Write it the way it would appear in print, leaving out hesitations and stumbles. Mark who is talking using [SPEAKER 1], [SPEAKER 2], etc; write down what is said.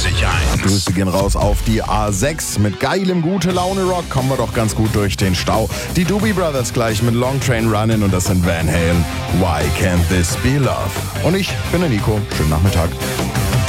[SPEAKER 1] 94.1.
[SPEAKER 2] Grüße gehen raus auf die A6. Mit geilem Gute-Laune-Rock kommen wir doch ganz gut durch den Stau. Die Doobie Brothers gleich mit Long Train Runnin' und das sind Van Halen. Why Can't This Be Love? Und ich bin der Nico. Schönen Nachmittag.